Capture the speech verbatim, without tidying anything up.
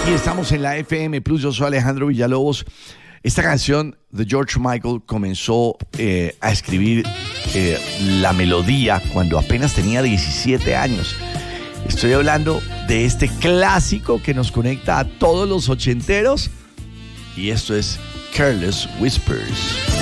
Aquí estamos en la F M Plus, yo soy Alejandro Villalobos. Esta canción de George Michael comenzó eh, a escribir eh, la melodía cuando apenas tenía diecisiete años. Estoy hablando de este clásico que nos conecta a todos los ochenteros y esto es Careless Whispers.